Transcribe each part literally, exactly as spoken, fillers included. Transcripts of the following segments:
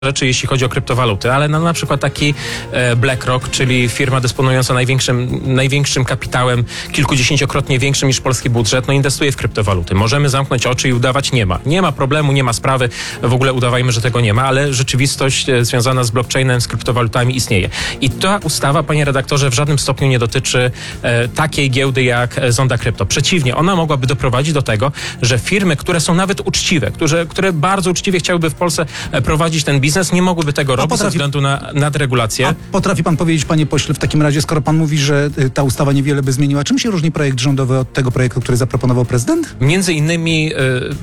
rzeczy, jeśli chodzi o kryptowaluty, ale no, na przykład taki e, BlackRock, czyli firma dysponująca największym, największym kapitałem, kilkudziesięciokrotnie większym niż polski budżet, no inwestuje w kryptowaluty. Możemy zamknąć oczy i udawać nie ma. Nie ma problemu, nie ma sprawy, w ogóle udawajmy, że tego nie ma, ale rzeczywistość e, związana z blockchainem, z kryptowalutami istnieje. I ta ustawa, panie redaktorze, w żadnym stopniu nie dotyczy e, takiej giełdy jak Zonda Krypto. Przeciwnie, ona mogłaby doprowadzić do tego, że firmy, które są nawet uczciwe, które, które bardzo uczciwie chciałyby w Polsce e, prowadzić ten biznes, Biznes nie mógłby tego robić potrafi, ze względu na nadregulację. A potrafi pan powiedzieć, panie pośle, w takim razie, skoro pan mówi, że ta ustawa niewiele by zmieniła, czym się różni projekt rządowy od tego projektu, który zaproponował prezydent? Między innymi y,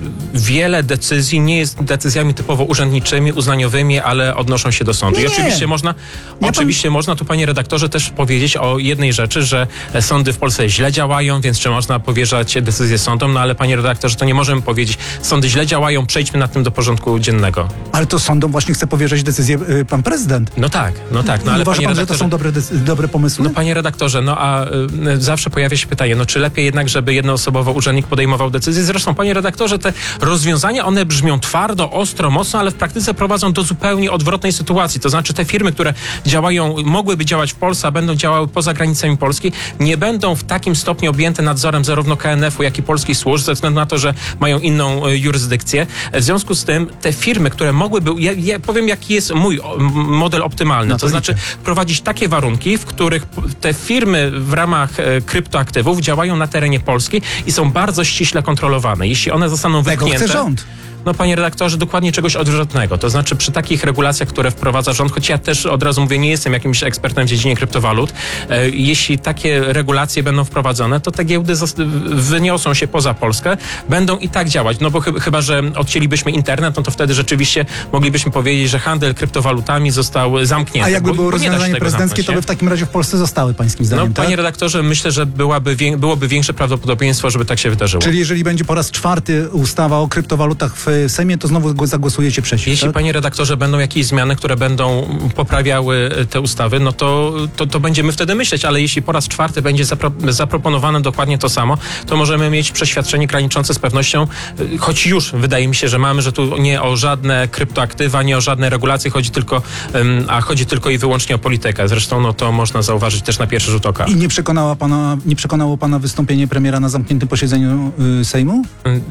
wiele decyzji nie jest decyzjami typowo urzędniczymi, uznaniowymi, ale odnoszą się do sądu. Nie, I oczywiście można, nie oczywiście pan... można tu, panie redaktorze, też powiedzieć o jednej rzeczy, że sądy w Polsce źle działają, więc czy można powierzać decyzje sądom? No ale, panie redaktorze, to nie możemy powiedzieć, sądy źle działają, przejdźmy nad tym do porządku dziennego. Ale to sądom właśnie chce powierzać decyzję y, pan prezydent. No tak, no tak. No, ale uważa pan, że to są dobre, dobre pomysły? No panie redaktorze, no a y, zawsze pojawia się pytanie, no czy lepiej jednak, żeby jednoosobowo urzędnik podejmował decyzję? Zresztą, panie redaktorze, te rozwiązania, one brzmią twardo, ostro, mocno, ale w praktyce prowadzą do zupełnie odwrotnej sytuacji. To znaczy te firmy, które działają, mogłyby działać w Polsce, a będą działały poza granicami Polski, nie będą w takim stopniu objęte nadzorem zarówno K N F u, jak i polskich służb, ze względu na to, że mają inną y, jurysdykcję. W związku z tym te firmy, które mogłyby, ja, ja powiem, jaki jest mój model optymalny, no to, to znaczy prowadzić takie warunki, w których te firmy w ramach e, kryptoaktywów działają na terenie Polski i są bardzo ściśle kontrolowane. Jeśli one zostaną wypchnięte... Tego chce rząd. No, panie redaktorze, dokładnie czegoś odwrotnego. To znaczy przy takich regulacjach, które wprowadza rząd, choć ja też od razu mówię, nie jestem jakimś ekspertem w dziedzinie kryptowalut, e, jeśli takie regulacje będą wprowadzone, to te giełdy wyniosą się poza Polskę, będą i tak działać. No bo ch chyba, że odcięlibyśmy internet, no to wtedy rzeczywiście moglibyśmy powiedzieć, że handel kryptowalutami został zamknięty. A jakby bo, było bo rozwiązanie prezydenckie, to by w takim razie w Polsce zostały, pańskim zdaniem, No, tak? panie redaktorze, myślę, że byłaby, byłoby większe prawdopodobieństwo, żeby tak się wydarzyło. Czyli jeżeli będzie po raz czwarty ustawa o kryptowalutach w Sejmie, to znowu zagłosujecie przeciw. Jeśli, tak? panie redaktorze, będą jakieś zmiany, które będą poprawiały te ustawy, no to, to, to będziemy wtedy myśleć, ale jeśli po raz czwarty będzie zapro, zaproponowane dokładnie to samo, to możemy mieć przeświadczenie graniczące z pewnością, choć już wydaje mi się, że mamy, że tu nie o żadne kryptoaktywa, nie o żadne regulacje, chodzi tylko, um, a chodzi tylko i wyłącznie o politykę. Zresztą no to można zauważyć też na pierwszy rzut oka. I nie przekonała pana, nie przekonało pana wystąpienie premiera na zamkniętym posiedzeniu y, Sejmu?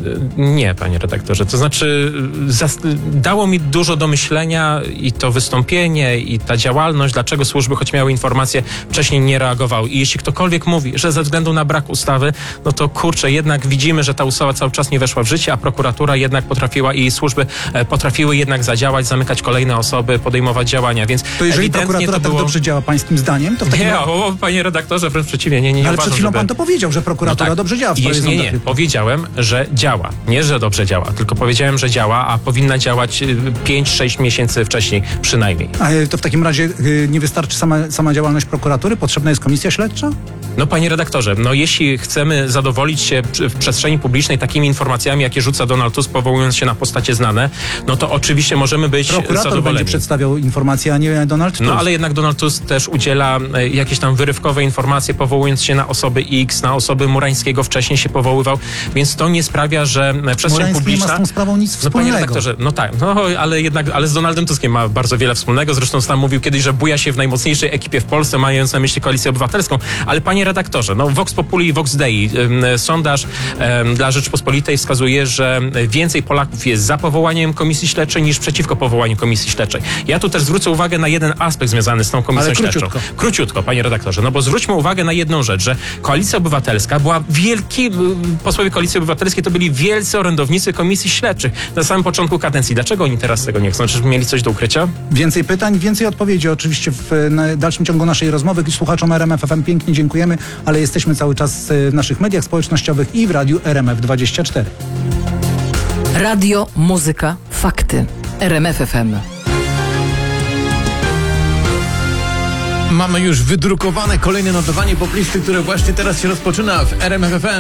Nie, panie redaktorze. To znaczy dało mi dużo do myślenia i to wystąpienie, i ta działalność, dlaczego służby, choć miały informacje, wcześniej nie reagowały. I jeśli ktokolwiek mówi, że ze względu na brak ustawy, no to kurczę, jednak widzimy, że ta ustawa cały czas nie weszła w życie, a prokuratura jednak potrafiła i służby potrafiły jednak zadziałać, zamykać kolejne osoby, podejmować działania, więc to jeżeli prokuratura to było... tak dobrze działa pańskim zdaniem, to w takim... Nie, o, panie redaktorze, wręcz przeciwnie, nie, nie, nie ale uważam, przed chwilą żeby... pan to powiedział, że prokuratura no tak, dobrze działa w sprawie Nie, nie, powiedziałem, że działa. Nie, że dobrze działa, tylko powiedziałem, że działa, a powinna działać pięć sześć miesięcy wcześniej przynajmniej. A to w takim razie nie wystarczy sama, sama działalność prokuratury? Potrzebna jest komisja śledcza? No, panie redaktorze, no jeśli chcemy zadowolić się w przestrzeni publicznej takimi informacjami, jakie rzuca Donald Tusk, powołując się na postacie znane, no to oczywiście możemy być Prokurator zadowoleni. będzie przedstawiał informacje, a nie Donald Tusk. No ale jednak Donald Tusk też udziela jakieś tam wyrywkowe informacje, powołując się na osoby X, na osoby Murańskiego wcześniej się powoływał, więc to nie sprawia, że przestrzeń Murański publiczna... nie ma z tą sprawą nic no, wspólnego. Panie redaktorze, no tak, no ale jednak, ale z Donaldem Tuskiem ma bardzo wiele wspólnego, zresztą sam mówił kiedyś, że buja się w najmocniejszej ekipie w Polsce, mając na myśli Koalicję Obywatelską, ale panie redaktorze, no Vox Populi i Vox Dei, ym, sondaż ym, dla Rzeczpospolitej wskazuje, że więcej Polaków jest za powołaniem komisji śledczej niż przeciwko powołaniu komisji śledczej. Ja tu też zwrócę uwagę na jeden aspekt związany z tą komisją ale śledczą. Króciutko. Króciutko, panie redaktorze, no bo zwróćmy uwagę na jedną rzecz, że Koalicja Obywatelska była wielki, posłowie Koalicji Obywatelskiej to byli wielcy orędownicy komisji śledczych na samym początku kadencji. Dlaczego oni teraz tego nie chcą? Czyż mieli coś do ukrycia? Więcej pytań, więcej odpowiedzi oczywiście w dalszym ciągu naszej rozmowy. Słuchaczom R M F F M pięknie dziękujemy, ale jesteśmy cały czas w naszych mediach społecznościowych i w radiu R M F dwadzieścia cztery. Radio, muzyka, fakty. R M F F M. Mamy już wydrukowane kolejne notowanie poplisty, które właśnie teraz się rozpoczyna w R M F F M.